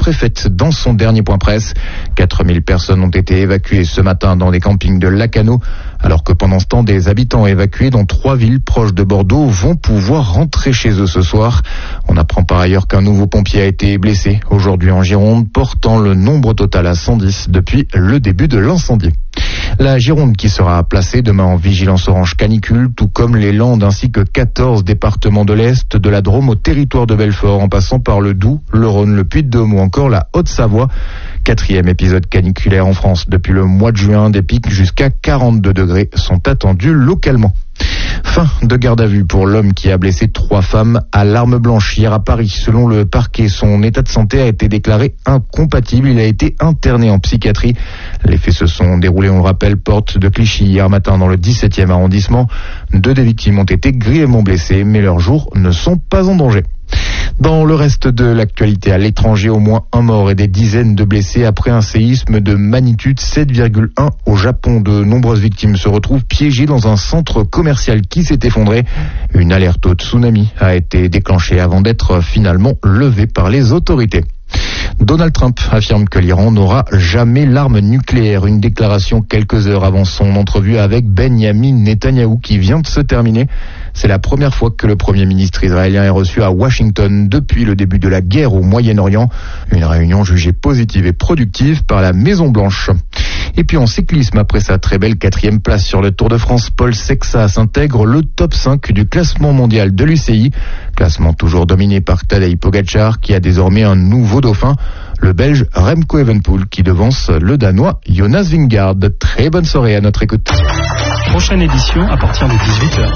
préfète dans son dernier point presse. 4000 personnes ont été évacuées ce matin dans des campings de Lacanau, alors que pendant ce temps, des habitants évacués dans 3 villes proches de Bordeaux vont pouvoir rentrer chez eux ce soir. On apprend par ailleurs qu'un nouveau pompier a été blessé aujourd'hui en Gironde, portant le nombre total à 110 depuis le début de l'incendie. La Gironde qui sera placée demain en vigilance orange canicule, tout comme les Landes ainsi que 14 départements de l'Est, de la Drôme au territoire de Belfort, en passant par le Doubs, le Rhône, le Puy-de-Dôme ou encore la Haute-Savoie. 4e épisode caniculaire en France depuis le mois de juin. Des pics jusqu'à 42 degrés sont attendus localement. Fin de garde à vue pour l'homme qui a blessé 3 femmes à l'arme blanche hier à Paris. Selon le parquet, son état de santé a été déclaré incompatible. Il a été interné en psychiatrie. Les faits se sont déroulés, on le rappelle, porte de Clichy hier matin dans le 17e arrondissement. 2 des victimes ont été grièvement blessées, mais leurs jours ne sont pas en danger. Dans le reste de l'actualité, à l'étranger, au moins 1 mort et des dizaines de blessés après un séisme de magnitude 7,1 au Japon. De nombreuses victimes se retrouvent piégées dans un centre commercial qui s'est effondré. Une alerte au tsunami a été déclenchée avant d'être finalement levée par les autorités. Donald Trump affirme que l'Iran n'aura jamais l'arme nucléaire. Une déclaration quelques heures avant son entrevue avec Benjamin Netanyahou qui vient de se terminer. C'est la première fois que le Premier ministre israélien est reçu à Washington depuis le début de la guerre au Moyen-Orient. Une réunion jugée positive et productive par la Maison-Blanche. Et puis en cyclisme, après sa très belle 4e place sur le Tour de France, Paul Sexas intègre le top 5 du classement mondial de l'UCI. Classement toujours dominé par Tadej Pogačar qui a désormais un nouveau dauphin, le Belge Remco Evenepoel qui devance le Danois Jonas Vingegaard. Très bonne soirée à notre écoute. Prochaine édition à partir de 18h.